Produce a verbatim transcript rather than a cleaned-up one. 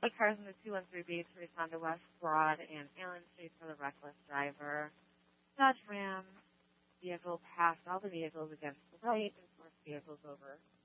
Eight cars in the two one three B to respond to West Broad and Allen Street for the reckless driver. Dodge Ram vehicle passed all the vehicles against the right and forced vehicles over